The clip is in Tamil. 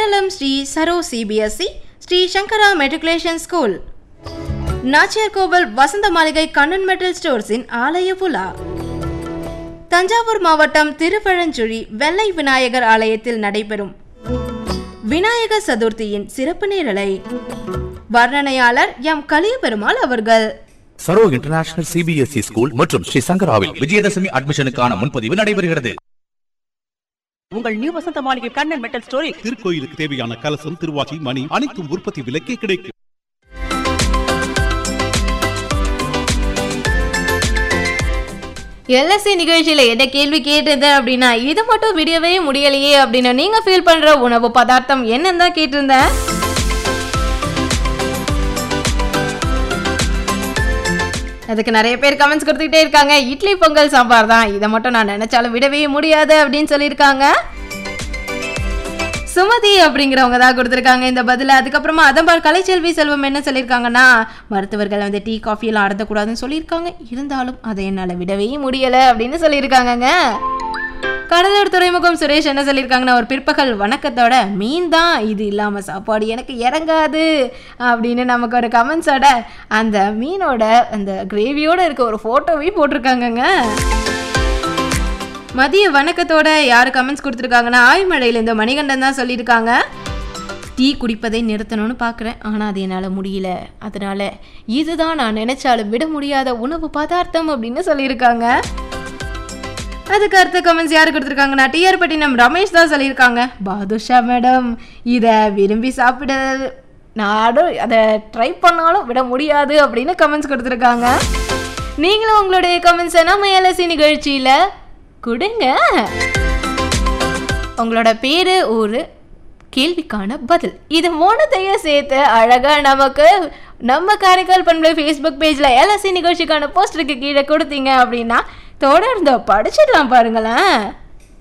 பேரளம் ஸ்ரீ சரோ சிபிஎஸ்இ ஸ்ரீ சங்கரா மெட்ரிகுலேஷன் ஸ்கூல், நாச்சியார் கோவில் வசந்த மாளிகை கண்ணன் மெட்டல் ஸ்டோர்ஸின் ஆலய விழா, தஞ்சாவூர் மாவட்டம் திருப்பழஞ்சுழி வெள்ளை விநாயகர் ஆலயத்தில் நடைபெறும் விநாயகர் சதுர்த்தியின் சிறப்பு நேரலை வர்ணனையாளர் எம் கலியபெருமாள் அவர்கள். சரோ இன்டர்நேஷனல் சிபிஎஸ்இ ஸ்கூல் மற்றும் ஸ்ரீ சங்கராவில் விஜயதசமி அட்மிஷனுக்கான முன்பதிவு நடைபெறுகிறது. உங்கள் நியூ வசந்த மாளிகை கண்ணன் மெட்டல் ஸ்டோரில் திருக்கோயிலுக்கு தேவையான கலசம், திருவாச்சி, மணி அனைத்தும் உற்பத்தி விலைக்கே கிடைக்கும். எல்எஸ்சி நிகழ்ச்சியில என்ன கேள்வி கேட்டது அப்படின்னா, இது மட்டும் விடியவே முடியலையே அப்படின்னு நீங்க ஃபீல் பண்ற உணவு பதார்த்தம் என்னன்னு தான் கேட்டிருந்தேன். அதுக்கு நிறைய பேர் கமெண்ட்ஸ் கொடுத்துக்கிட்டே இருக்காங்க. இட்லி பொங்கல் சாம்பார் தான், இதை மட்டும் நான் நினைச்சாலும் விடவே முடியாது அப்படின்னு சொல்லியிருக்காங்க. சுமதி அப்படிங்கிறவங்க தான் கொடுத்துருக்காங்க இந்த பதில. அதுக்கப்புறமா அதம்பார் கலைச்செல்வி செல்வம் என்ன சொல்லியிருக்காங்கன்னா, மருத்துவர்கள் வந்து டீ காஃபி எல்லாம் அருந்தக்கூடாதுன்னு சொல்லியிருக்காங்க, இருந்தாலும் அதை என்னால் விடவே முடியலை அப்படின்னு சொல்லியிருக்காங்கங்க. கடலூர் துறைமுகம் சுரேஷ் என்ன சொல்லியிருக்காங்கன்னா, ஒரு பிற்பகல் வணக்கத்தோட மீன் தான், இது இல்லாமல் சாப்பாடு எனக்கு இறங்காது அப்படின்னு நமக்கு ஒரு கமெண்ட்ஸோட அந்த மீனோட அந்த கிரேவியோட இருக்க ஒரு ஃபோட்டோவையும் போட்டிருக்காங்கங்க. மதிய வணக்கத்தோட யார் கமெண்ட்ஸ் கொடுத்துருக்காங்கன்னா, ஆய்மழையில் இந்த மணிகண்டன் தான் சொல்லியிருக்காங்க, டீ குடிப்பதை நிறுத்தணும்னு பார்க்குறேன், ஆனால் அது என்னால் முடியல, அதனால் இதுதான் நான் நினைச்சாலும் விட முடியாத உணவு பதார்த்தம் அப்படின்னு சொல்லியிருக்காங்க. அதுக்கு அடுத்த கமெண்ட்ஸ் யார் கொடுத்துருக்காங்கன்னா, டிஆர் பட்டினம் ரமேஷ் தான் சொல்லியிருக்காங்க, பாதுஷா மேடம் இதை விரும்பி சாப்பிட நானும் அதை ட்ரை பண்ணாலும் விட முடியாது அப்படின்னு கமெண்ட்ஸ் கொடுத்துருக்காங்க. நீங்களும் உங்களுடைய கமெண்ட்ஸை நம்ம எல்எஸ்சி நிகழ்ச்சியில் கொடுங்க. உங்களோட பேரு, ஒரு கேள்விக்கான பதில், இது மூணுத்தையும் சேர்த்து அழகா நமக்கு நம்ம காரைக்கால் பண்பலை ஃபேஸ்புக் பேஜில் எல்எஸ்சி நிகழ்ச்சிக்கான போஸ்டருக்கு கீழே கொடுத்தீங்க அப்படின்னா தொடர்ந்து படிச்சிடலாம் பாருங்களேன்.